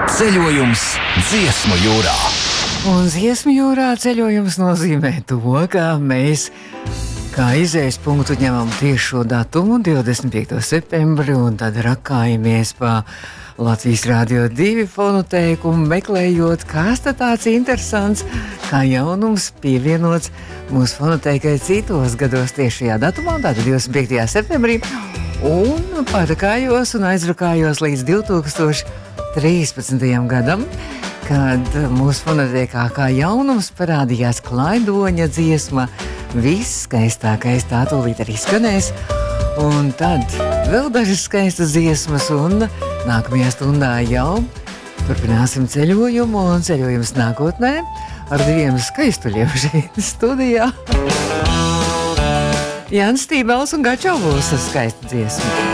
Ceļojums Dziesmu jūrā. Un Dziesmu jūrā ceļojums nozīmē to, ka mēs kā izējas punktu ņemam tieši šo datumu, 25. septembri, un tad rakājamies pa Latvijas Rādio 2 fonotēku, meklējot, kas tad tāds interesants, kā jaunums pievienots mūsu fonotēkai citos gados tieši šajā datumā, tātad 25. septembrī, un parakājos un aizrakājos līdz 2013. gadam, kad mūsu fonotēkā kā jaunums parādījās Klaidoņa dziesma Viss skaistākais, tā tūlīt arī skanēs, un tad vēl dažas skaistas dziesmas, un nākamajā stundā jau turpināsim ceļojumu un ceļojums nākotnē ar diviem skaistuļiem šeit studijā. Jānis Stībels un Gačovs ar skaistu dziesmu.